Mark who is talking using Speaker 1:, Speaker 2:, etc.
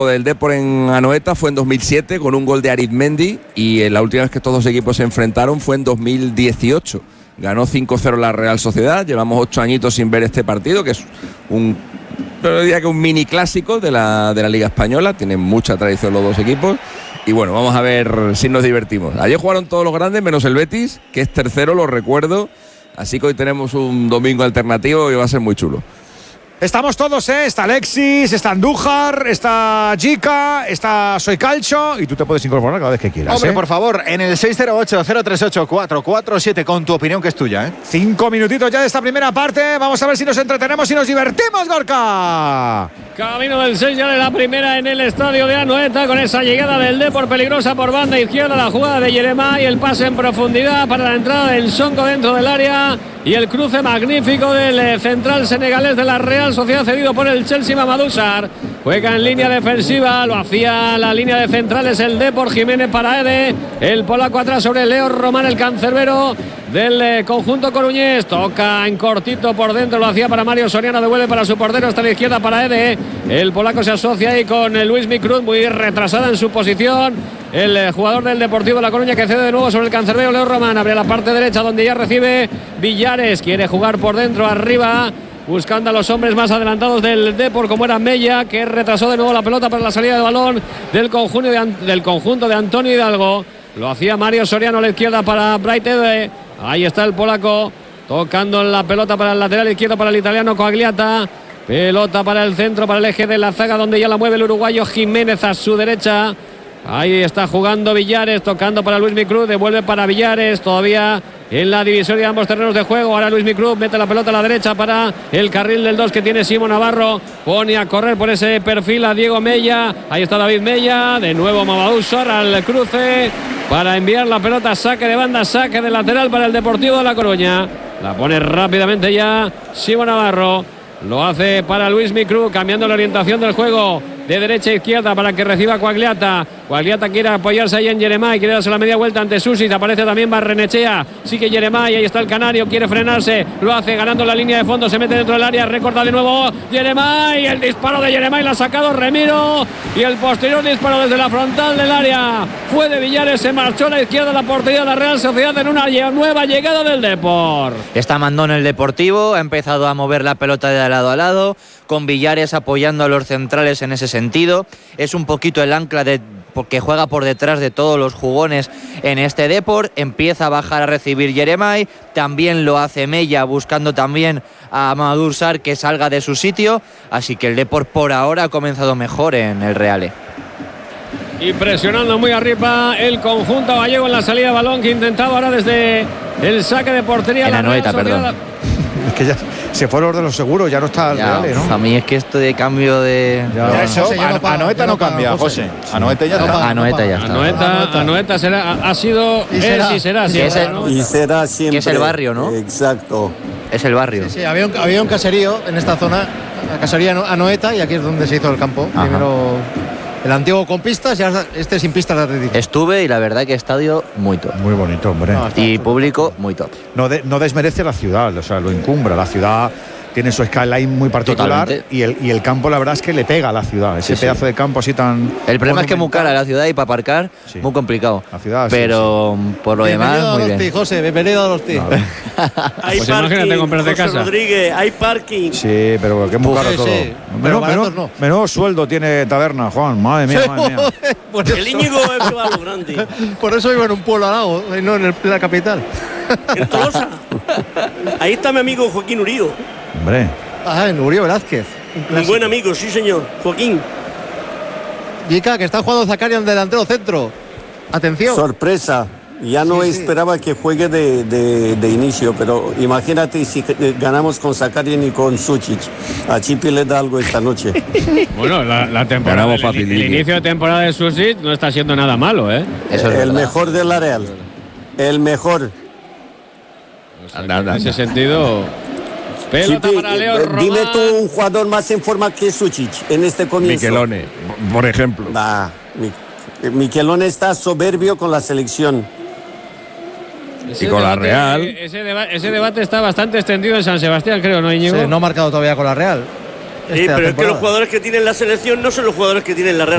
Speaker 1: del Depor en Anoeta fue en 2007 con un gol de Arizmendi, y la última vez que estos dos equipos se enfrentaron fue en 2018. Ganó 5-0 la Real Sociedad. Llevamos 8 añitos sin ver este partido, que es yo diría que un mini clásico de la Liga Española. Tienen mucha tradición los dos equipos. Y bueno, vamos a ver si nos divertimos. Ayer jugaron todos los grandes menos el Betis, que es tercero, lo recuerdo. Así que hoy tenemos un domingo alternativo y va a ser muy chulo.
Speaker 2: Estamos todos, Está Alexis, está Andújar, está Jica, está Soy Calcho, y tú te puedes incorporar cada vez que quieras.
Speaker 3: Hombre, por favor, en el 608-038-447 con tu opinión, que es tuya,
Speaker 2: 5 minutitos ya de esta primera parte. Vamos a ver si nos entretenemos y nos divertimos, Gorka.
Speaker 4: Camino del 6 ya de la primera en el estadio de Anoeta, con esa llegada del Depor peligrosa por banda izquierda, la jugada de Yeremay, el pase en profundidad para la entrada del Sonko dentro del área y el cruce magnífico del central senegalés de la Real Sociedad, cedido por el Chelsea, Mamadou Sarr. Juega en línea defensiva, lo hacía la línea de centrales el Depor, Jiménez para Ede, el polaco atrás sobre Leo Román, el cancerbero del conjunto coruñés, toca en cortito por dentro, lo hacía para Mario Soriano, devuelve para su portero, hasta la izquierda para Ede, el polaco se asocia ahí con Luis Micruz, muy retrasada en su posición, el jugador del Deportivo de La Coruña, que cede de nuevo sobre el cancerbero Leo Román, abre la parte derecha donde ya recibe Villares, quiere jugar por dentro, arriba, buscando a los hombres más adelantados del Depor, como era Mella, que retrasó de nuevo la pelota para la salida de balón del conjunto de Antonio Hidalgo. Lo hacía Mario Soriano a la izquierda para Bright Ede. Ahí está el polaco tocando la pelota para el lateral izquierdo para el italiano Coagliata. Pelota para el centro, para el eje de la zaga, donde ya la mueve el uruguayo Jiménez a su derecha. Ahí está jugando Villares, tocando para Luis Micruz, devuelve para Villares, todavía en la divisoria de ambos terrenos de juego. Ahora Luis Micruz mete la pelota a la derecha para el carril del 2 que tiene Simón Navarro, pone a correr por ese perfil a Diego Mella, ahí está David Mella, de nuevo Mamadou Sarr al cruce para enviar la pelota, saque de banda, saque de lateral para el Deportivo de La Coruña, la pone rápidamente ya Simón Navarro. Lo hace para Luis Micruz, cambiando la orientación del juego de derecha a izquierda para que reciba Coagliata. Coagliata quiere apoyarse ahí en Yeremay, quiere darse la media vuelta ante Susic, aparece también Barrenechea, sigue Yeremay, ahí está el canario, quiere frenarse, lo hace ganando la línea de fondo, se mete dentro del área, recorta de nuevo Yeremay, el disparo de Yeremay lo ha sacado Remiro, y el posterior disparo desde la frontal del área fue de Villares, se marchó a la izquierda la portería de la Real Sociedad en una nueva llegada del Depor.
Speaker 5: Está Mandón el Deportivo, ha empezado a mover la pelota de lado a lado, con Villares apoyando a los centrales en ese sentido. Es un poquito el ancla porque juega por detrás de todos los jugones en este Depor. Empieza a bajar a recibir Yeremay, también lo hace Mella, buscando también a Mamadou Sarr que salga de su sitio. Así que el Depor por ahora ha comenzado mejor en el Reale.
Speaker 4: Y presionando muy arriba el conjunto gallego en la salida de balón, que intentaba ahora desde el saque de portería.
Speaker 5: En Anoeta, perdón.
Speaker 2: Es que ya se fueron los de los seguros, ya no está el Reale, ¿no?
Speaker 5: A mí es que esto de cambio de...
Speaker 3: Anoeta no cambia, José. Anoeta ya está.
Speaker 5: Anoeta ya está.
Speaker 4: Anoeta será, ha sido...
Speaker 6: Y será.
Speaker 7: Y será siempre.
Speaker 5: Que es el barrio, ¿no?
Speaker 7: Exacto.
Speaker 5: Es el barrio.
Speaker 6: Sí, había un caserío en esta zona, la casería Anoeta, y aquí es donde se hizo el campo.
Speaker 5: Ajá.
Speaker 6: Primero el antiguo con pistas y ahora este sin pistas de atletismo.
Speaker 5: Estuve y la verdad que estadio muy top.
Speaker 2: Muy bonito, hombre.
Speaker 5: Y público muy top.
Speaker 2: No desmerece la ciudad, o sea, lo encumbra. La ciudad tiene su skyline muy particular y el campo, la verdad es que le pega a la ciudad. Ese pedazo de campo así tan...
Speaker 5: El problema es que es muy cara la ciudad y para aparcar, muy complicado.
Speaker 2: La ciudad,
Speaker 5: pero por lo demás, muy bien.
Speaker 6: José, bienvenido a los tíos.
Speaker 8: Hay
Speaker 4: Pues
Speaker 8: parking,
Speaker 4: imagínate comprarte
Speaker 8: José
Speaker 4: casa.
Speaker 8: Rodríguez, hay parking.
Speaker 2: Sí, pero que es muy caro todo.
Speaker 6: Sí, pero baratos no.
Speaker 2: Menudo sueldo tiene Taberna, Juan. Madre mía, madre mía.
Speaker 8: El Íñigo es que va a lo grande.
Speaker 6: Por eso vivo en un pueblo al lado, no en la capital.
Speaker 8: En Tolosa. Ahí está mi amigo Joaquín Urío.
Speaker 2: Hombre.
Speaker 6: En Uribe Velázquez.
Speaker 8: Un buen amigo, sí señor. Joaquín.
Speaker 6: Jica, que está jugando Zakarian delantero centro. Atención.
Speaker 7: Sorpresa. Ya no esperaba que juegue de inicio, pero imagínate si ganamos con Zakarian y con Susic. A Chipi le da algo esta noche.
Speaker 4: Bueno, la temporada, el inicio de temporada de Susic no está siendo nada malo, ¿eh?
Speaker 7: Eso es el mejor de la Real. El mejor.
Speaker 4: En ese sentido... Pelota
Speaker 7: Chipi,
Speaker 4: para Leo Román.
Speaker 7: dime tú un jugador más en forma que Susic en este comienzo.
Speaker 1: Michelone, por ejemplo.
Speaker 7: Michelone está soberbio con la selección.
Speaker 1: Y con la Real.
Speaker 4: Ese debate está bastante extendido en San Sebastián, creo, ¿no, Íñigo?
Speaker 6: Sí, no ha marcado todavía con la Real.
Speaker 8: Sí, pero es que los jugadores que tienen la selección no son los jugadores que tienen la Real